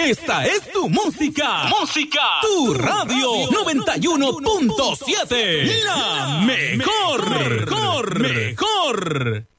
Esta es tu música. Tu radio 91.7. La mejor.